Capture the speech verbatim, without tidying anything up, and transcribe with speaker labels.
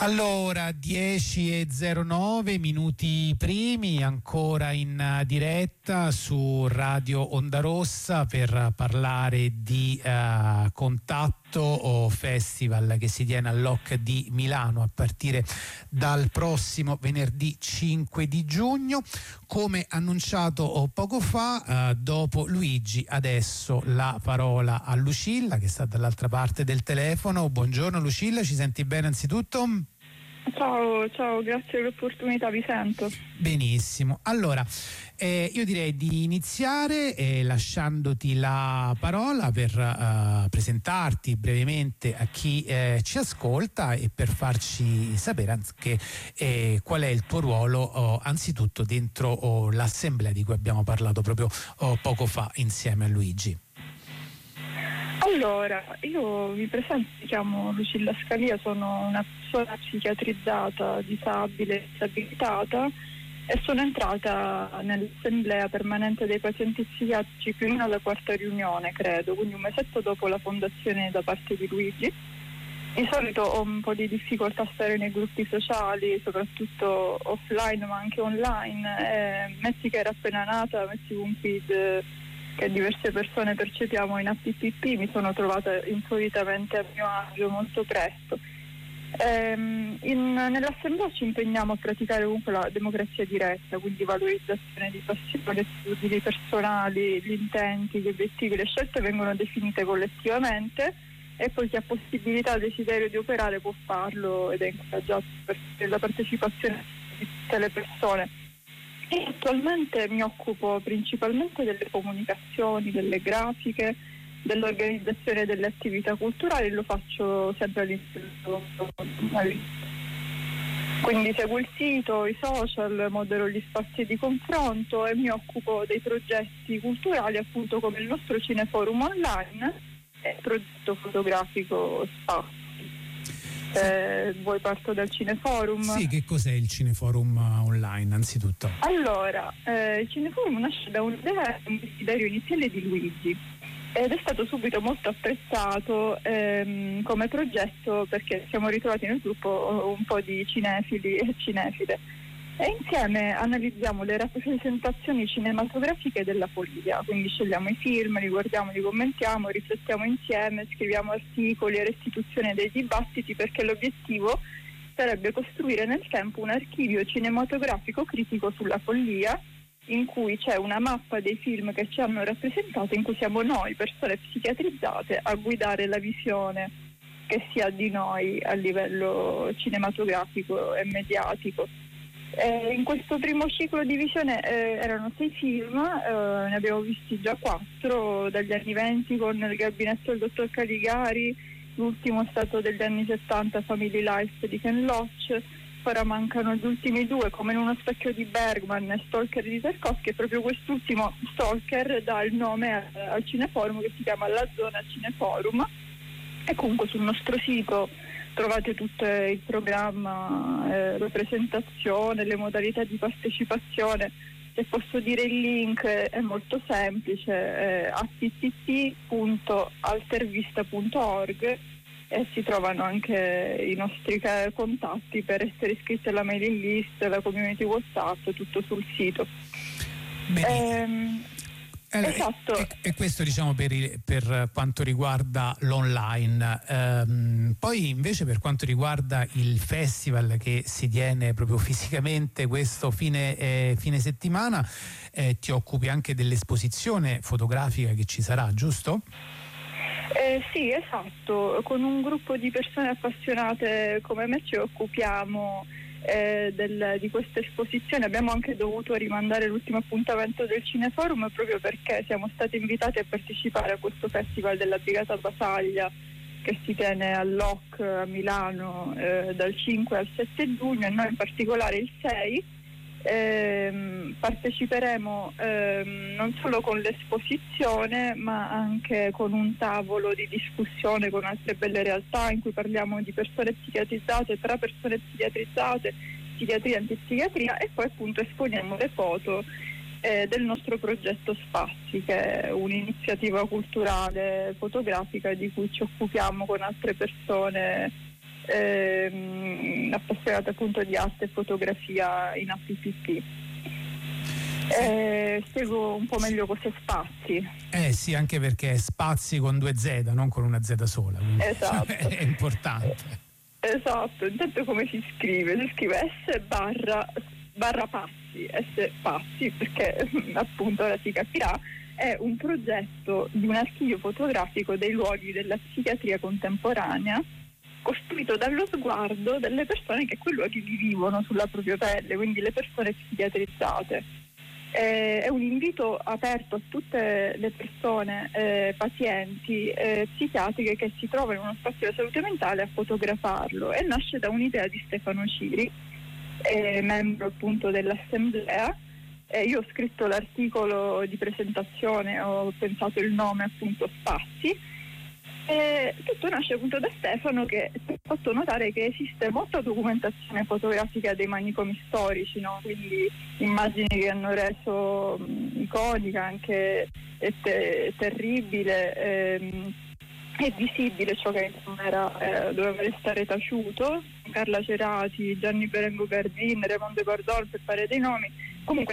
Speaker 1: Allora, dieci e zero nove minuti primi, ancora in diretta su Radio Onda Rossa per parlare di uh, Contatto o Festival che si tiene all'O C di Milano a partire dal prossimo venerdì cinque di giugno. Come annunciato poco fa, uh, dopo Luigi, adesso la parola a Lucilla che sta dall'altra parte del telefono. Buongiorno Lucilla, ci senti bene anzitutto?
Speaker 2: Ciao, ciao, grazie per l'opportunità, vi sento.
Speaker 1: Benissimo, allora eh, io direi di iniziare eh, lasciandoti la parola per eh, presentarti brevemente a chi eh, ci ascolta e per farci sapere anche eh, qual è il tuo ruolo oh, anzitutto dentro oh, l'assemblea di cui abbiamo parlato proprio oh, poco fa insieme a Luigi.
Speaker 2: Allora, io vi presento, mi chiamo Lucilla Scalia, sono una persona psichiatrizzata, disabile, disabilitata e sono entrata nell'assemblea permanente dei pazienti psichiatrici più o meno alla quarta riunione, credo, quindi un mesetto dopo la fondazione da parte di Luigi. Di solito ho un po' di difficoltà a stare nei gruppi sociali, soprattutto offline ma anche online. E metti che era appena nata, metti un feed che diverse persone percepiamo in A P P P, mi sono trovata insolitamente a mio agio molto presto. Ehm, in, nell'assemblea ci impegniamo a praticare comunque la democrazia diretta, quindi valorizzazione di passioni, attitudini personali, gli intenti, gli obiettivi, le scelte vengono definite collettivamente e poi chi ha possibilità, desiderio di operare può farlo ed è incoraggiato per la partecipazione di tutte le persone. E attualmente mi occupo principalmente delle comunicazioni, delle grafiche, dell'organizzazione delle attività culturali, lo faccio sempre all'interno. Quindi seguo il sito, i social, modero gli spazi di confronto e mi occupo dei progetti culturali appunto come il nostro Cineforum online e il progetto fotografico Spazio. Eh, vuoi parto dal Cineforum?
Speaker 1: Sì, che cos'è il Cineforum online anzitutto?
Speaker 2: Allora, eh, il Cineforum nasce da un'idea, un desiderio iniziale di Luigi ed è stato subito molto apprezzato ehm, come progetto perché siamo ritrovati nel gruppo un po' di cinefili e cinefile e insieme analizziamo le rappresentazioni cinematografiche della follia, quindi scegliamo i film, li guardiamo, li commentiamo, riflettiamo insieme, scriviamo articoli e restituzione dei dibattiti perché l'obiettivo sarebbe costruire nel tempo un archivio cinematografico critico sulla follia in cui c'è una mappa dei film che ci hanno rappresentato, in cui siamo noi, persone psichiatrizzate, a guidare la visione che si ha di noi a livello cinematografico e mediatico. Eh, in questo primo ciclo di visione eh, erano sei film, eh, ne abbiamo visti già quattro dagli anni venti con Il gabinetto del dottor Caligari, l'ultimo è stato degli anni settanta, Family Life di Ken Loach, ora mancano gli ultimi due come In uno specchio di Bergman e Stalker di Tarkovsky e proprio quest'ultimo Stalker dà il nome al, al Cineforum che si chiama La Zona Cineforum e comunque sul nostro sito trovate tutto il programma, eh, la presentazione, le modalità di partecipazione. Se posso dire il link è molto semplice, eh, a t t t punto altervista punto org e si trovano anche i nostri contatti per essere iscritti alla mailing list, la community WhatsApp, tutto sul sito. Ehm,
Speaker 1: Allora,
Speaker 2: esatto.
Speaker 1: E, e questo diciamo per, il, per quanto riguarda l'online. Ehm, poi invece per quanto riguarda il festival che si tiene proprio fisicamente questo fine, eh, fine settimana, eh, ti occupi anche dell'esposizione fotografica che ci sarà, giusto?
Speaker 2: Eh, sì, esatto. Con un gruppo di persone appassionate come me ci occupiamo Eh, del, di questa esposizione. Abbiamo anche dovuto rimandare l'ultimo appuntamento del Cineforum proprio perché siamo stati invitati a partecipare a questo festival della Brigata Basaglia che si tiene all'O C a Milano eh, dal cinque al sette giugno e noi in particolare il sei ehm, parteciperemo ehm, non solo con l'esposizione ma anche con un tavolo di discussione con altre belle realtà in cui parliamo di persone psichiatrizzate, tra persone psichiatrizzate, psichiatria e antipsichiatria e poi appunto esponiamo le foto eh, del nostro progetto Spazi che è un'iniziativa culturale fotografica di cui ci occupiamo con altre persone ehm, appassionata appunto di arte e fotografia in A P P P. Eh, spiego un po' meglio cos'è Spazi.
Speaker 1: Eh sì, anche perché è Spazi con due Z, non con una Z sola, quindi
Speaker 2: Esatto.
Speaker 1: è importante.
Speaker 2: Esatto, intanto come si scrive? Si scrive S barra, barra Pazzi, S Pazzi, perché appunto ora si capirà, è un progetto di un archivio fotografico dei luoghi della psichiatria contemporanea, costruito dallo sguardo delle persone che quei luoghi li vivono sulla propria pelle, quindi le persone psichiatrizzate. Eh, è un invito aperto a tutte le persone, eh, pazienti, eh, psichiatriche che si trovano in uno spazio della salute mentale a fotografarlo, e nasce da un'idea di Stefano Ciri, eh, membro appunto dell'assemblea. Eh, io ho scritto l'articolo di presentazione, ho pensato il nome appunto Spazi. E tutto nasce appunto da Stefano, che ha fatto notare che esiste molta documentazione fotografica dei manicomi storici, no? Quindi immagini che hanno reso mh, iconica, anche e te- terribile ehm, e visibile ciò che insomma era, eh, doveva restare taciuto. Carla Cerati, Gianni Berengo Gardin, Raimondo Gordon, per fare dei nomi. Comunque